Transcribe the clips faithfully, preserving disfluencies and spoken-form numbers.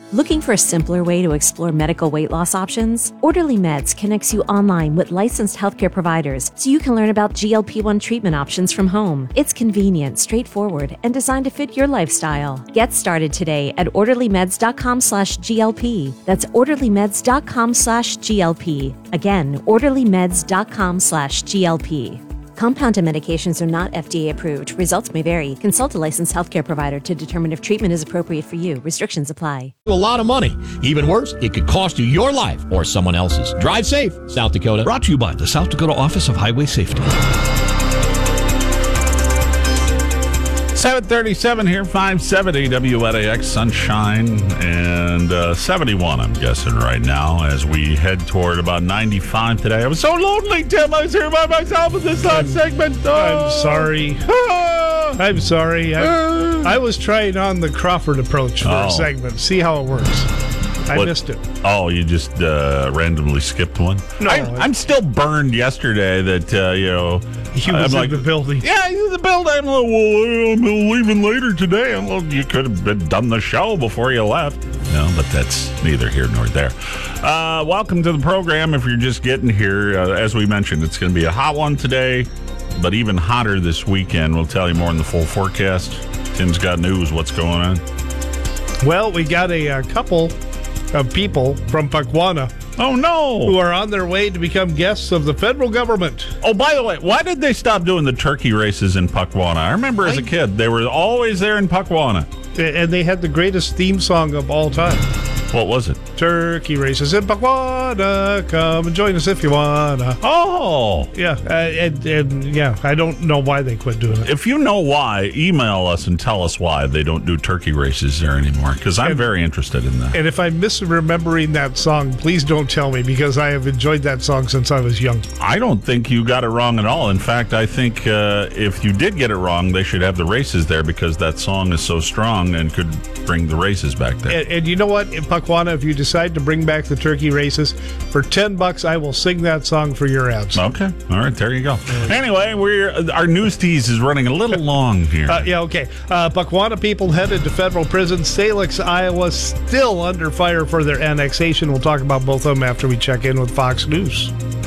Looking for a simpler way to explore medical weight loss options? Orderly Meds connects you online with licensed healthcare providers so you can learn about G L P one treatment options from home. It's convenient, straightforward, and designed to fit your lifestyle. Get started today at orderlymeds.com slash GLP. That's orderlymeds.com slash GLP. Again, orderlymeds.com slash GLP. Compounded medications are not F D A approved. Results may vary. Consult a licensed healthcare provider to determine if treatment is appropriate for you. Restrictions apply. A lot of money. Even worse, it could cost you your life or someone else's. Drive safe, South Dakota. Brought to you by the South Dakota Office of Highway Safety. seven thirty-seven here, five seventy W N A X, sunshine, and uh, seventy-one, I'm guessing, right now, as we head toward about ninety-five today. I was so lonely, Tim. I was here by myself in this last segment. Oh. I'm sorry. Ah. I'm sorry. I, I was trying on the Crawford approach for Oh. a segment. See how it works. I What? missed it. Oh, you just uh, randomly skipped one? No, I, I- I'm still burned yesterday that, uh, you know... He I'm was like, in the building. Yeah, he's in the building. I'm like, well, I'm leaving later today. I'm like, you could have been done the show before you left. No, but that's neither here nor there. Uh, welcome to the program. If you're just getting here, uh, as we mentioned, it's going to be a hot one today, but even hotter this weekend. We'll tell you more in the full forecast. Tim's got news. What's going on? Well, we got a, a couple of people from Puckwana Oh, no. who are on their way to become guests of the federal government. Oh, by the way, why did they stop doing the turkey races in Puckwana? I remember as a kid, they were always there in Puckwana. And they had the greatest theme song of all time. What was it? Turkey races in Puckwana. Come and join us if you wanna. Oh. Yeah, uh, and, and yeah, I don't know why they quit doing it. If you know why, email us and tell us why they don't do turkey races there anymore, because I'm And- very interested in that. And if I'm misremembering that song, please don't tell me, because I have enjoyed that song since I was young. I don't think you got it wrong at all. In fact, I think uh, if you did get it wrong, they should have the races there, because that song is so strong and could bring the races back there. And, and you know what? In Puckwana, if you decide to bring back the turkey races, for ten bucks, I will sing that song for your ads. Okay. All right. There you go. Anyway, we're our news tease is running a little long here. Uh, yeah, okay. Uh, Puckwana people headed to federal prison. Salix, Iowa, still under fire for their annexation. We'll talk about both of them after we check in with Fox News.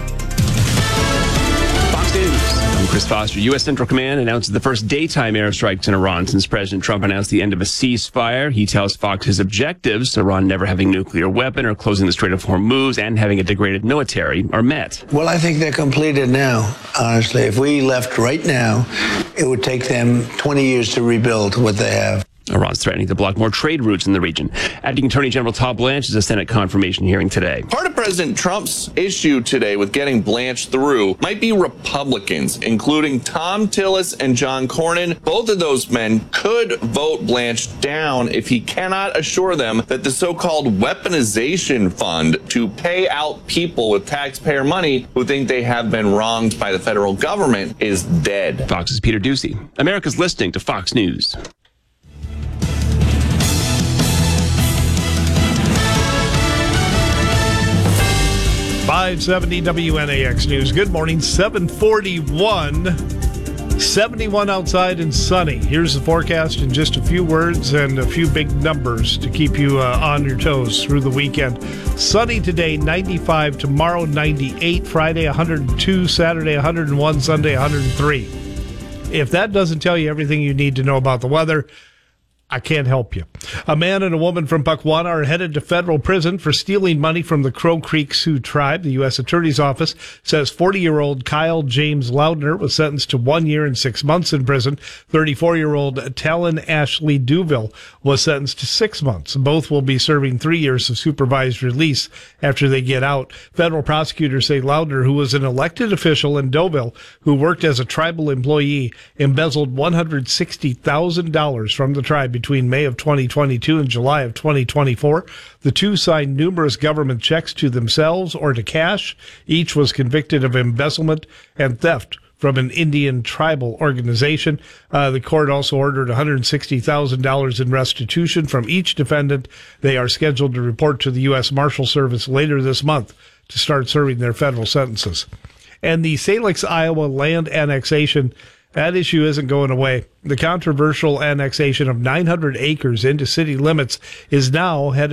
Fox News. I'm Chris Foster. U S. Central Command announces the first daytime airstrikes in Iran since President Trump announced the end of a ceasefire. He tells Fox his objectives, Iran never having a nuclear weapon or closing the Strait of Hormuz and having a degraded military, are met. Well, I think they're completed now, honestly. If we left right now, it would take them twenty years to rebuild what they have. Iran's threatening to block more trade routes in the region. Acting Attorney General Todd Blanche is a Senate confirmation hearing today. Part of President Trump's issue today with getting Blanche through might be Republicans, including Tom Tillis and John Cornyn. Both of those men could vote Blanche down if he cannot assure them that the so-called weaponization fund to pay out people with taxpayer money who think they have been wronged by the federal government is dead. Fox's Peter Ducey. America's listening to Fox News. five seventy W N A X News. Good morning, seven forty-one. seventy-one outside and sunny. Here's the forecast in just a few words and a few big numbers to keep you uh, on your toes through the weekend. Sunny today, ninety-five. Tomorrow, ninety-eight. Friday, one hundred two. Saturday, one hundred one. Sunday, one hundred three. If that doesn't tell you everything you need to know about the weather, I can't help you. A man and a woman from Puckwana are headed to federal prison for stealing money from the Crow Creek Sioux tribe. The U S Attorney's Office says forty-year-old Kyle James Loudner was sentenced to one year and six months in prison. thirty-four-year-old Talon Ashley Duville was sentenced to six months. Both will be serving three years of supervised release after they get out. Federal prosecutors say Loudner, who was an elected official in Deauville, who worked as a tribal employee, embezzled one hundred sixty thousand dollars from the tribe between May of twenty twenty-two and July of twenty twenty-four. The two signed numerous government checks to themselves or to cash. Each was convicted of embezzlement and theft from an Indian tribal organization. Uh, the court also ordered one hundred sixty thousand dollars in restitution from each defendant. They are scheduled to report to the U S Marshal Service later this month to start serving their federal sentences. And the Salix, Iowa land annexation, that issue isn't going away. The controversial annexation of nine hundred acres into city limits is now headed